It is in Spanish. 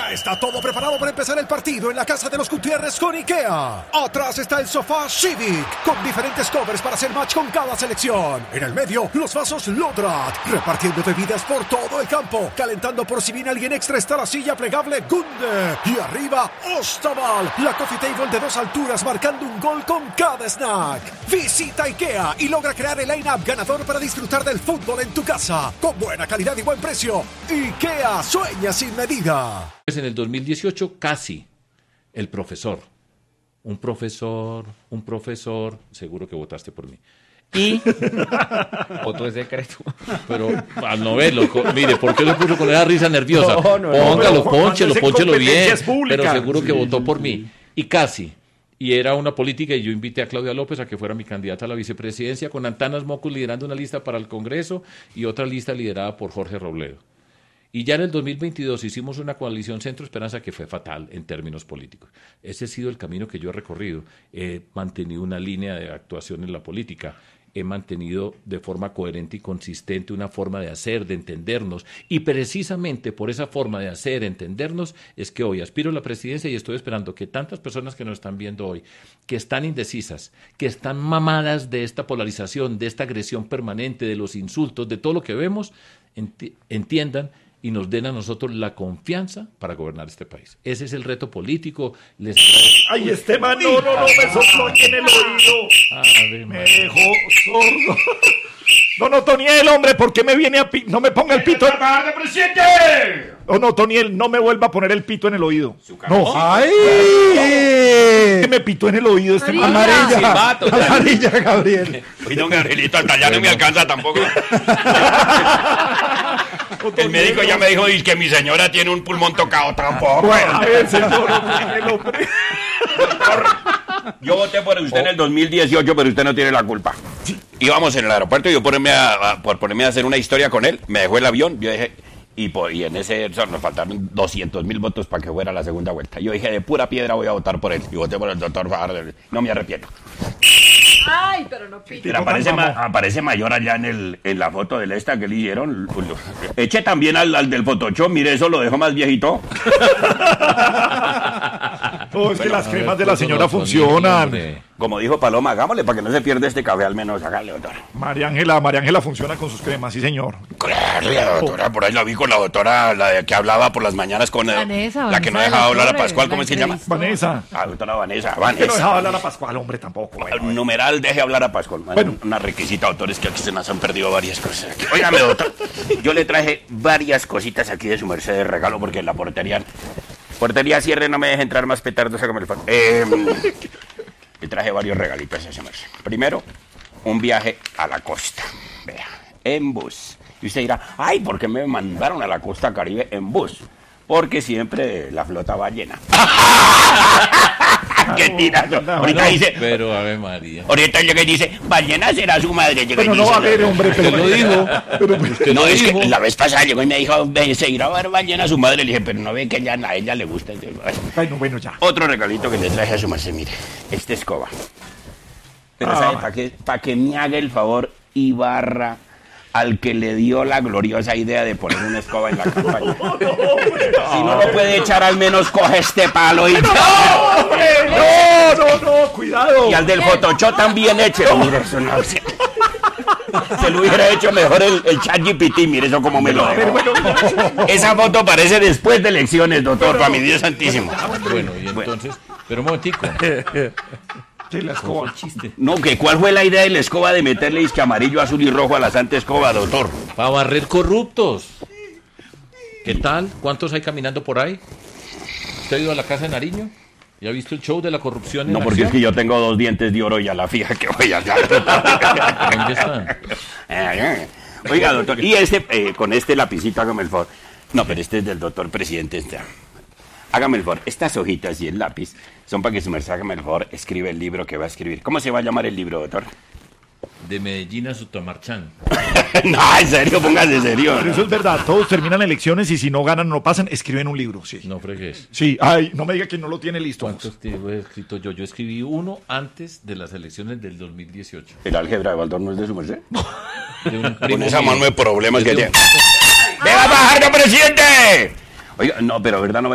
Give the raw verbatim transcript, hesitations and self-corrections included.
Ya está todo preparado para empezar el partido en la casa de los Gutiérrez con IKEA. Atrás está el sofá Civic, con diferentes covers para hacer match con cada selección. En el medio, los vasos Lodrat, repartiendo bebidas por todo el campo. Calentando por si viene alguien extra está la silla plegable Gunde. Y arriba, Ostaval, la coffee table de dos alturas marcando un gol con cada snack. Visita IKEA y logra crear el line-up ganador para disfrutar del fútbol en tu casa. Con buena calidad y buen precio. IKEA, sueña sin medida. En el dos mil dieciocho, casi, el profesor. Un profesor, un profesor, seguro que votaste por mí. Y otro es secreto. Pero al no verlo, mire, ¿por qué lo puso con esa risa nerviosa? No, no, Póngalo, no, pónchelo, pónchelo bien. Públicas. Pero seguro que sí, votó sí, por sí. mí. Y casi. Y era una política y yo invité a Claudia López a que fuera mi candidata a la vicepresidencia con Antanas Mocus liderando una lista para el Congreso y otra lista liderada por Jorge Robledo. Y ya en el dos mil veintidós hicimos una coalición Centro Esperanza que fue fatal en términos políticos. Ese ha sido el camino que yo he recorrido. He mantenido una línea de actuación en la política. He mantenido de forma coherente y consistente una forma de hacer, de entendernos. Y precisamente por esa forma de hacer, entendernos, es que hoy aspiro a la presidencia y estoy esperando que tantas personas que nos están viendo hoy, que están indecisas, que están mamadas de esta polarización, de esta agresión permanente, de los insultos, de todo lo que vemos, enti- entiendan y nos den a nosotros la confianza para gobernar este país. Ese es el reto político. Les... Ay, este man, no, no, no, me sopló aquí en el oído. Ave Me María. dejó sordo. No, no, Toniel, hombre, ¿por qué me viene a pi... No me ponga el pito. ¡de presidente! Oh, no, Toniel, no me vuelva a poner el pito en el oído. No. ¡Ay! Que me pitó en el oído este man. Amarilla. Silbato, dale. Amarilla, Gabriel. Uy, don Gabrielito, hasta allá no me alcanza tampoco. El médico ya me dijo que mi señora tiene un pulmón tocado tampoco. Bueno, a ver, señor, el hombre. Yo voté por usted en el dos mil dieciocho, pero usted no tiene la culpa. Íbamos en el aeropuerto y yo ponerme a, a- por ponerme a hacer una historia con él, me dejó el avión, yo dije, y, por, y en ese o sea, nos faltaron doscientos mil votos para que fuera la segunda vuelta. Yo dije, de pura piedra voy a votar por él. Y voté por el doctor Fajardo. No me arrepiento. Ay, pero no pito. Mira, aparece, ma- aparece mayor allá en el en la foto de esta que le hicieron. Eche también al, al del Photoshop, mire, eso lo dejo más viejito. No, es que las A cremas ver, de la pues, señora no, funcionan. hombre. Como dijo Paloma, hagámosle para que no se pierda este café, al menos hágale, doctora. María Ángela, María Ángela funciona con sus cremas, sí, señor. Claro, la doctora, por ahí la vi con la doctora, la de que hablaba por las mañanas con eh, Vanessa, la que no Vanessa de dejaba la hablar a Torre, Pascual, la ¿cómo es que se llama? entrevistó. Vanessa. Ah, doctora Vanessa, Que no dejaba Vanessa. hablar a Pascual, hombre, tampoco. Bueno, bueno. Numeral, deje hablar a Pascual. Bueno. Una requisita, doctores, que aquí se nos han perdido varias cosas. Aquí. Óigame, doctor, yo le traje varias cositas aquí de su merced de regalo, porque la portería... Portería cierre, no me deje entrar más petardos, hágame el favor. Eh, le traje varios regalitos a su merced. Primero, un viaje a la costa. Vea, en bus. Y usted dirá, ay, ¿por qué me mandaron a la costa Caribe en bus? Porque siempre la flota va llena. ¡Qué tirazo! Ahorita No, dice... pero Ave María. Ahorita llega y dice, ballena será su madre. Llega y Pero no dice, va a haber, hombre, Usted pero lo dijo. Pero, Usted no, lo es dijo. que la vez pasada llegó y me dijo, "Ve, se irá a ver ballena a su madre". Le dije, pero no ve que ella, a ella le gusta. bueno, bueno, ya. Otro regalito que le traje a su merced, mire, esta escoba. Pero Ah. ¿sabe para qué? Para que me haga el favor y barra al que le dio la gloriosa idea de poner una escoba en la campaña. Si no lo puede echar, al menos coge este palo y... ¡No, no, no! ¡Cuidado! Y al del Photoshop también eche. Mire, eso no se... Se lo hubiera hecho mejor el, el ChatGPT, mire eso como me lo dejó. Esa foto parece después de elecciones, doctor, para mi Dios santísimo. Bueno, y entonces, pero un momentico. Sí, la ¿Cómo fue escoba. el chiste? No, que ¿cuál fue la idea de la escoba de meterle disque amarillo, azul y rojo a la santa escoba, doctor? Para barrer corruptos. ¿Qué tal? ¿Cuántos hay caminando por ahí? ¿Usted ha ido a la casa de Nariño? ¿Ya ha visto el show de la corrupción en No, porque es que acción? yo tengo dos dientes de oro y a la fija que voy a ¿Dónde están? Oiga, doctor, y este, eh, con este lapicito, hágame el favor. No, pero este es del doctor presidente. Este. Hágame el favor, estas hojitas y el lápiz son para que su merced, hágame el favor, escribe el libro que va a escribir. ¿Cómo se va a llamar el libro, doctor? De Medellín a Sutamarchán. No, en serio, póngase serio. Pero eso es verdad, todos terminan elecciones y si no ganan o no pasan, escriben un libro, sí. No fregues. Sí, ay, no me diga que no lo tiene listo. ¿Cuántos libros he escrito yo? Yo escribí uno antes de las elecciones del dos mil dieciocho. ¿El álgebra de Baldor no es de su merced? De un Con primo esa mío. mano de problemas que Es de tiene. un- ¡Venga, Fajardo, presidente! Oiga, no, pero verdad no